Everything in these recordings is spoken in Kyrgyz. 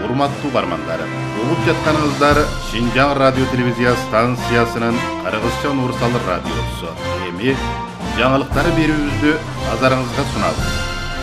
Урматтуу бармандар, угуп жатканыңыздар Шинжаң радио телевизия станциясынын Кыргызча универсал радиосу. Эми жаңылыктар берүүбүздү назарыңызга сунабыз.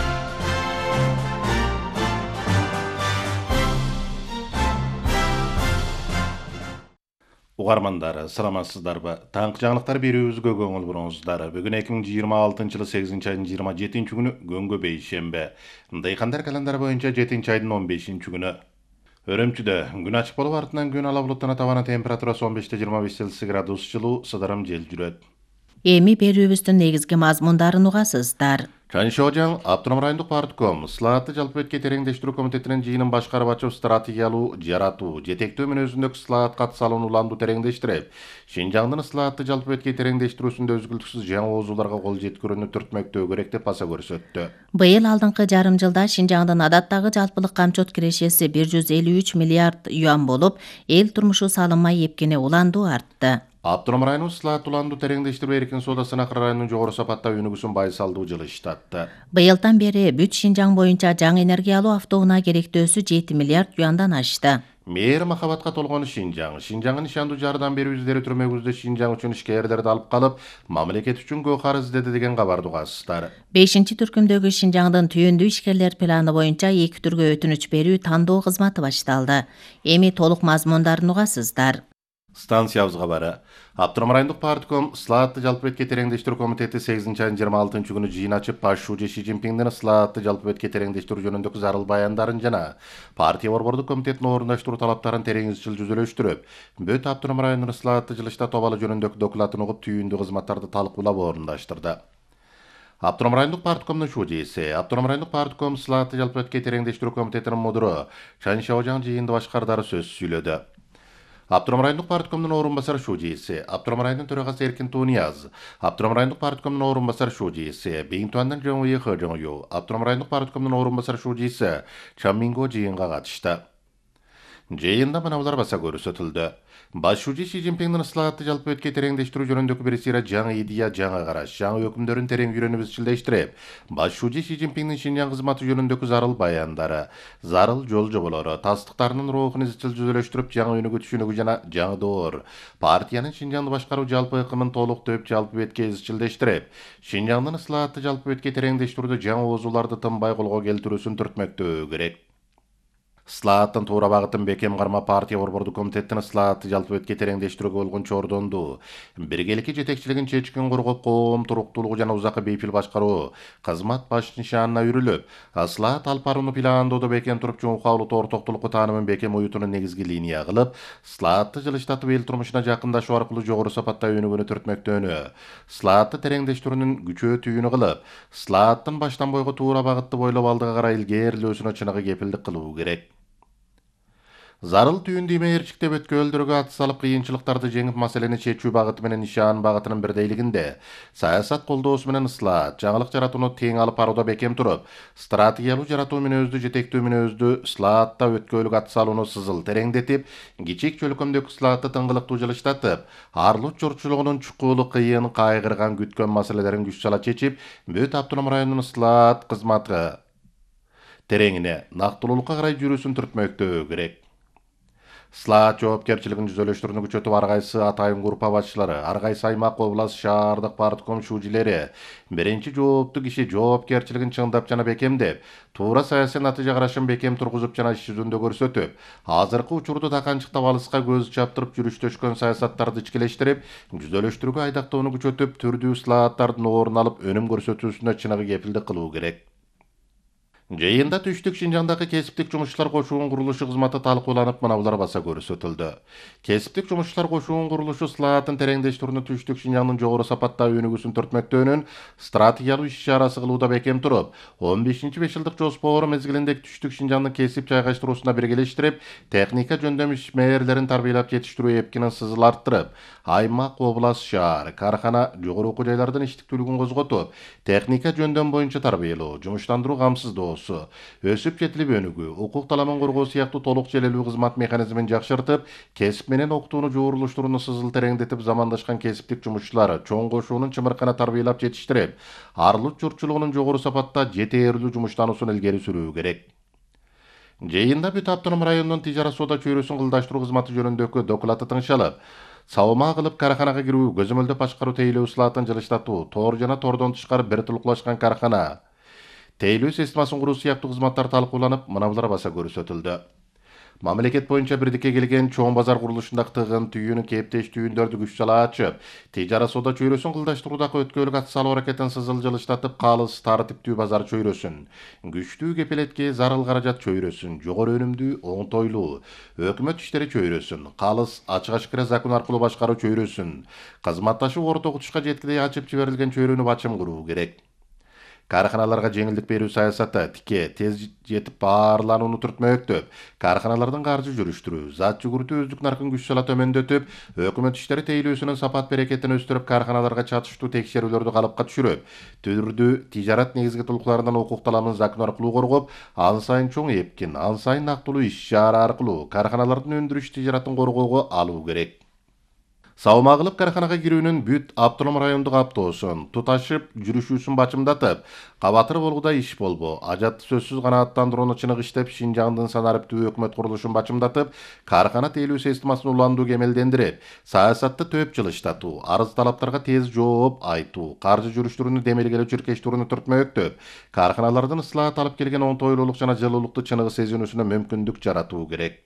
Угармандар, саламатсыздарбы? Таңкы жаңылыктар берүүбүзгө көңүл буруңуздар. Бүгүн 2026-жылы 8-айдын 27-күнү Көңгө бейшембе. Дыйкандар календары боюнча 7-айдын 15-күнү. Өрөмчүдө күн ачык болуп артынан күн ала булуттана табана температурасы 15-25 Цельсий градус жылуу, сыдырым жел жүрөт. Эми берүүбүздүн негизги мазмундарын угасыздар. Чаншожаң Автоном райондук партком Слаатты жалпы өткө тереңдештирүү комитетинин жыйынын башкарып ачып стратегиялуу жаратуу, жетектөө мүнөзүндөгү Слаат катысалууну уланду тереңдештирип, Шинжаңдын Слаатты жалпы өткө тереңдештирүүсүндө өзгүлтүксүз жаңы оозууларга кол жеткирүүнү түртмөктөө керек деп баса көрсөттү. Быйыл алдыңкы жарым жылда Шинжаңдын адаттагы жалпылык камчот кирешеси 153 миллиард юан болуп, эл турмушу салынмай эпкене уланду артты. Автоном районун Слаат уланду тереңдештирүү эркин соода Сынакыр районунун жогору сапатта өнүгүүсүн байсалдуу жылыштатты. Быйылдан бери бүт Шинжаң боюнча жаңы энергиялуу автоунаа керектөөсү 7 миллиард юандан ашты. Мээр махабатка толгон Шинжаңын ишандуу жардам берүү издери түрмөгүздө Шинжаң үчүн ишкерлерди алып калып, мамлекет үчүн көкар издеди деген кабарды угасыздар. 5-түркүмдөгү Шинжаңдын түйүндүү ишкерлер планы боюнча 2 түргө өтүнүч берүү тандоо кызматы башталды. Эми толук мазмундарын угасыздар. Станциябызга бары. Автоном райондук партком Слаатты жалпы өткө тереңдештирүү комитети 8-айдын 26-күнү жыйын ачып, Пашшужи Ши Цзиньпиңдин Слаатты жалпы өткө тереңдештирүү жөнүндөгү зарыл баяндарын жана партия борбордук комитетинин орундаштыруу талаптарын терең изчил жүзөлөштүрүп, бөт Автоном районунун Слаатты жылышта тобалы жөнүндөгү докладын угуп, түйүндүү кызматтарды талкуулап орундаштырды. Автоном райондук парткомдун шужиси, Автоном райондук партком Слаатты жалпы өткө тереңдештирүү комитетинин мудуру Чаншожаң жыйынды башкардары сөз сүйлөдү. Автоном райондук парткомдун орун басар шужиси, Автоном районунун төрагасы Эркин Тунияз, Автоном райондук парткомдун орун басар шужиси, Бейинтуандан Жоңуй Жоңуй, Автоном райондук парткомдун орун басар шужиси Чамминго жыйынга катышты. Жыйында мыналар баса көрсөтүлдү. Башчы Ши Цзиньпиңдин Слаатты жалпы өткө тереңдештирүү жөнүндөгү бир сыйра жаңы идея, жаңы караш, жаңы өкүмдөрүн терең үйрөнүп изчилдештирип, Башчы Ши Цзиньпиңдин Шинжаң кызматы жөнүндөгү зарыл баяндары, зарыл жол жоболору, тастыктарынын рухун изчил жүзөлөштүрүп, жаңы өнүгүү түшүнүгү жана жаңы доор, партиянын Шинжаңды башкаруу жалпы ыкымын толуктоп, жалпы өткө изчилдештирип, Шинжаңдын Слаатты жалпы өткө тереңдештирүүдө жаңы оозууларды тынбай колго келтирүүсүн түртмөктөө керек. Слааттын туура багытын бекем карма партия борбордук комитеттин Слаатты жалпы өткө тереңдештирүүгө болгон чордонду, биргеликки жетекчилигин чечкин коргоп, коом туруктуулугу жана узакы бейпил башкаруу кызмат баш нишанына үрүлүп, Слаат алпарууну пландоодо бекем туруп, чоңку улуттуу ортоктулук таанымын бекем уютууну негизги линия кылып, Слаатты жылыштатып эл турмушуна жакындашуу аркылуу жогору сапатта өнүгүүнү түртмөктөнү, Слаатты тереңдештирүүнүн күчөтүүнү кылып, Слааттын баштан бойго туура багытты бойлоп алдыга карай илгээрилөөсүнө чыныгы кепилдик кылуу керек. Зарыл түйүндүү мээрчиктеп өткөлдөргө аты салып, кыйынчылыктарды жеңип, маселени чечүү багыты менен нишан багытынын бирдейлигинде саясат колдоосу менен Слаат жаңылык жаратууну тең алып барууда бекем туруп, стратегиялуу жаратуу мүнөздүү, жетектөө мүнөздүү Слаатта өткөлүк аты салууну сызыл тереңдетип, кичик чөлкөмдөгү Слаатты тыңгылыктуу жылыштатып, арлык журтчулугунун чукулу, кыйын, кайгырган, күткөн маселелерин күч сала чечип, бөт Автоном районунун Слаат кызматы тереңине, нактылуулукка карай жүрүүсүн түртмөктөө керек. Слаат жоопкерчилигин жүзөлөштүрүүнү күчөтүп, ар кайсы атайын группа башчылары, ар кайсы аймак, область, шаардык партком шүүжилери биринчи жооптуу киши жоопкерчилигин чыңдап жана бекемдеп, туура саясий натыйжа карашын бекем тургузуп жана иш жүзүндө көрсөтүп, азыркы учурду таканчыктап алыска көз чаптырып жүрүштөшкөн саясаттарды ичкилештирип, жүзөлөштүрүүгө айдактоону күчөтүп, түрдүү Слааттардын орун алып, өнүм көрсөтүүсүнө чыныгы кепилдик кылуу керек. Жыйында түштүк Шинжаңдагы кесиптик жумушчулар кошуунун курулушу кызматы талкууланып, мыналар баса көрсөтүлдү. Кесиптик жумушчулар кошуунун курулушу Слааттын тереңдештирүүнү түштүк Шинжаңдын жогору сапатта өнүгүүсүн түртмөктөөнүн стратегиялуу иш-чарасы кылууда бекем туруп, 15-5 жылдык жоспору мезгилинде түштүк Шинжаңдын кесип жайгаштыруусуна биргелештирип, техника жөндөм ишмерлерин тарбиялап жетиштирүү эпкинин сызыл арттырып, аймак, область, шаар, кархана, жогору окуу жайлардын иштиктүүлүгүн козготуп, техника жөндөм боюнча тарбиялоо, жумуштандыруу камсыздоо, өсүп жетилип өнүгүү, укук таламын коргоо сыяктуу толук желелүү кызмат механизмин жакшыртып, кесип менен окутууну жуурулуштурууну сызыл тереңдетип, замандашкан кесиптик жумушчулар чоң кошуунун чымыркана тарбиялап жетиштирип, арлык журтчулугунун жогору сапатта жетээрлүү жумуштануусун илгери сүрүү керек. Жыйында бүт автоном районунун тижара соода чөйрөсүн кылдаштыруу кызматы жөнүндөгү докладты тыңшалып, сабылма кылып караханага кирүү, көзөмөлдөп башкаруу тейлөө услаатын жылыштатуу, тоор жана тоордон тышкары бир тулуклашкан карахана, тейлөө системасын куруу сыяктуу кызматтар талкууланып, мына булар баса көрсөтүлдү. Мамлекет боюнча бирдикке келген чоң базар курулушундагы тыгын түйүүнүн кептештүүндөрдү күч сала ачып, тижара соода чөйрөсүн кылдаштыруудагы өткөлүк ат салуу аракетин сызыл жылыштатып, калыс тартиптүү базар чөйрөсүн, күчтүү кепилетке зарыл каражат чөйрөсүн, жогору өнүмдүү оңтойлуу өкмөт иштери чөйрөсүн, калыс ачык ашкыра закон аркылуу башкаруу чөйрөсүн, кызматташуу орто утушка жеткилей ачып жиберилген чөйрөнү бачым куруу керек. Караханаларга жеңилдик берүү саясаты тике тез жетип баарланууну түртмөктөп, караханалардын каржы жүрүштүрүү, зат жүгүртүү өздүк наркын күч сала төмөндөтүп, өкмөт иштери тейлөөсүнүн сапат берекетин өстүрүп, караханаларга чатыштуу текшерүүлөрдү калыпка түшүрүп, түрдүү тижарат негизги тулуктарынан укук таламын закон аркылуу коргоп, ан сайын чоң эпкин, ан сайын нактылуу иш чара аркылуу караханалардын өндүрүш тижаратын коргоого алуу керек. Сабылма кылып караханага кирүүнүн бүт автоном райондук автоосун туташып жүрүшүүсүн бачымдатып, кабатыр болгудай иш болбу. Ажатты сөзсүз канааттандырууну чыныгы иштеп, Шинжаңдын санариптүү өкмөт курулушун бачымдатып, карахана тейлөө системасын уландуу кемелдендирип, саясатты төп жылыштатуу, арыз талаптарга тез жооп айтуу, каржы жүрүштөрүнү демелгелөө чиркештирүүнү түртмөктөп, караханалардын ыслаат алып келген оңтойлуулук жана жылуулукту чыныгы сезинүүсүнө мүмкүндүк жаратуу керек.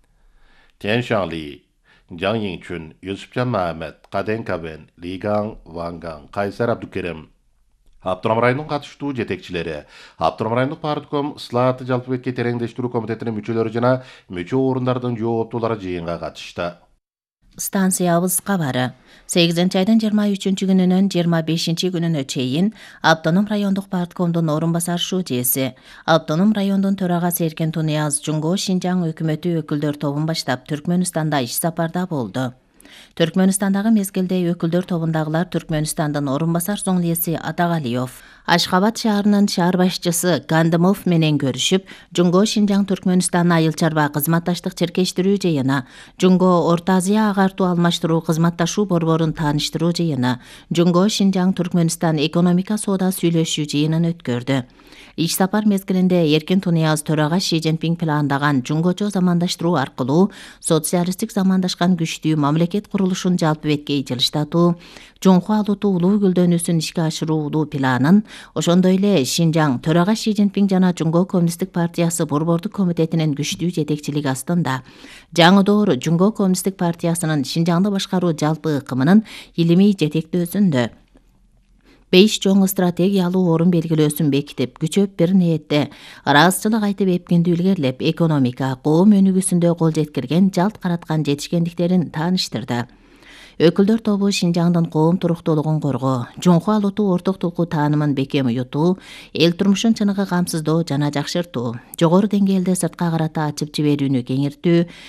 Тянь Шаңли, Жан Йиңчүн, Юсупжан Махмет, Каден Кабен, Лигаң Ванган, Кайсар Абдукерим, Автоном районунун катыштуу жетекчилери, Автоном райондук партком ыслаатты жалпы бетке тереңдештирүү комитетинин мүчөлөрү жана мүчө орундардын жооптуулары жыйынга катышты. Станциябыз кабары 8 айдын 23 күнүнөн 25 күнүнө чейин Автоном райондук парткомдун орун басар шужеси, Автоном райондун төрагасы Эркен Тунияз Жумго Шинжаң өкмөтү өкүлдөр тобун баштап Түркмөнстанда иш сапарда болду. Түркмөнстандагы мезгилде өкүлдөр тобундагылар Түркмөнстандын орун басар зоңлиеси Атагалиев, Ашхабад шаарынын шаар башчысы Гандымов менен көрүшүп, Жумго Шинжаң Түркмөнстан айыл чарба кызматташтык чиркештирүү жыйыны, Жумго Орто Азия агартуу алмаштыруу кызматташуу борборун тааныштыруу жыйыны, Жумго Шинжаң Түркмөнстан экономика соода сүйлөшүү жыйынын өткөрдү. Иш сапар мезгилинде Эркен Тунияз төрага Ши Цзиньпин пландаган жунгочо замандаштыруу аркылуу социалисттик замандашкан күчтүү мамлекет курулушун жалпы бетке жылыштатуу, Жунху алууту улуу гүлдөнүүсүн ишке ашыруулуу планын, ошондой эле Шинжаң төрага Ши Цзиньпин жана Жунго Коммунисттик партиясы борбордук комитетинин күчтүү жетекчилиги астында жаңы Жунго Коммунисттик партиясынын Шинжаңды башкаруу жалпы ыкымынын илимий жетектөөсүндө 5 чоң стратегиялуу орун белгилөөсүн бекитип, күчөп бир ниетте ыраазычылык айтып эпкинди илгерлеп, экономика, коом өнүгүүсүндө кол жеткирген, жалт караткан жетишкендиктерин тааныштырды. Өкүлдөр тобу Шинжаңдын коом туруктуулугун коргоо, Жунху алууту орток тулкуу таанымын бекем уютуу, эл турмушун чыныгы камсыздоо жана жакшыртуу, жогору деңгээлде сыртка карата ачып жиберүүнү кеңиртүү,